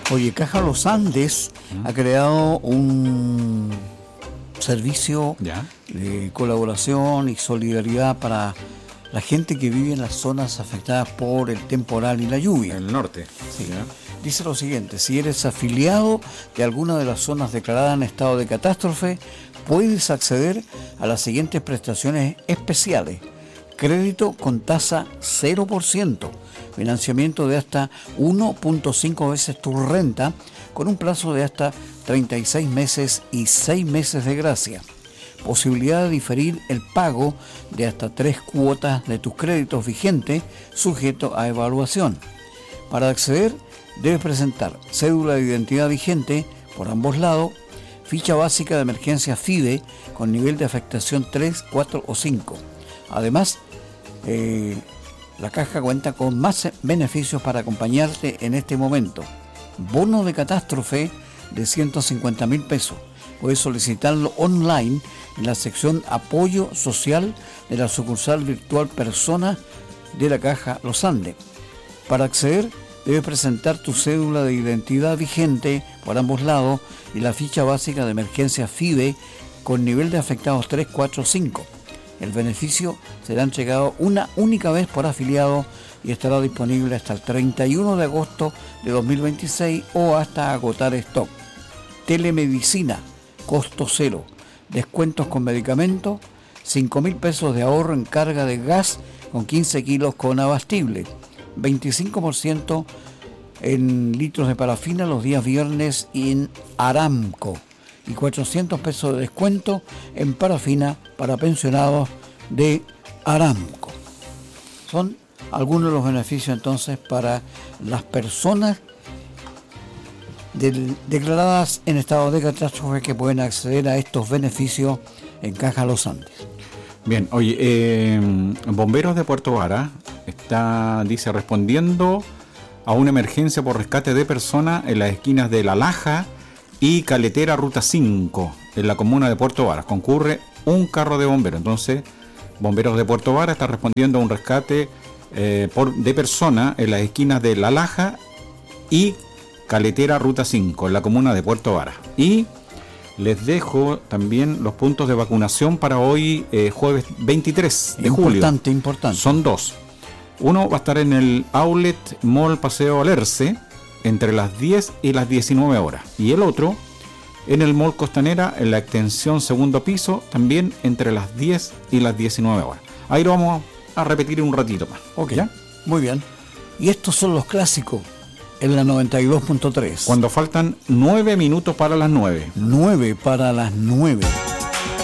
Oye, Caja Los Andes ha creado un servicio de colaboración y solidaridad para la gente que vive en las zonas afectadas por el temporal y la lluvia. En el norte. Sí. Dice lo siguiente: si eres afiliado de alguna de las zonas declaradas en estado de catástrofe, puedes acceder a las siguientes prestaciones especiales: crédito con tasa 0%, financiamiento de hasta 1.5 veces tu renta, con un plazo de hasta 36 meses y 6 meses de gracia. Posibilidad de diferir el pago de hasta 3 cuotas de tus créditos vigentes, sujeto a evaluación. Para acceder, debes presentar cédula de identidad vigente por ambos lados, ficha básica de emergencia FIDE con nivel de afectación 3, 4 o 5. Además, la caja cuenta con más beneficios para acompañarte en este momento. Bono de catástrofe de 150.000 pesos. Puedes solicitarlo online en la sección Apoyo Social de la sucursal virtual Persona de la Caja Los Andes. Para acceder, debes presentar tu cédula de identidad vigente por ambos lados y la ficha básica de emergencia FIDE con nivel de afectados 3, 4 o 5. El beneficio será entregado una única vez por afiliado y estará disponible hasta el 31 de agosto de 2026 o hasta agotar stock. Telemedicina, costo cero. Descuentos con medicamentos, 5.000 pesos de ahorro en carga de gas con 15 kilos con abastible. 25% en litros de parafina los días viernes en Aramco. Y 400 pesos de descuento en parafina para pensionados de Aramco. Son algunos de los beneficios entonces para las personas declaradas en estado de catástrofe que pueden acceder a estos beneficios en Caja Los Andes. Bien, oye, Bomberos de Puerto Vara dice, respondiendo a una emergencia por rescate de personas en las esquinas de La Laja y Caletera Ruta 5, en la comuna de Puerto Vara. Concurre un carro de bomberos. Entonces, Bomberos de Puerto Vara está respondiendo a un rescate de personas en las esquinas de La Laja y Caletera Ruta 5, en la comuna de Puerto Vara. Y les dejo también los puntos de vacunación para hoy, jueves 23 de julio. Importante. Son dos. Uno va a estar en el Outlet Mall Paseo Alerce, entre las 10 y las 19 horas. Y el otro, en el Mall Costanera, en la extensión segundo piso, también entre las 10 y las 19 horas. Ahí lo vamos a repetir un ratito más. Ok, ¿ya? Muy bien. Y estos son los clásicos en la 92.3. Cuando faltan 9 minutos para las 9. 9 para las 9.